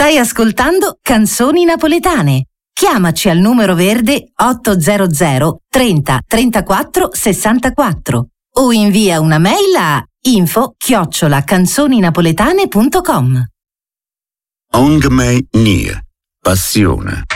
Stai ascoltando Canzoni Napoletane. Chiamaci al numero verde 800 30 34 64 o invia una mail a info@canzoninapoletane.com. Ong mei nie, passione.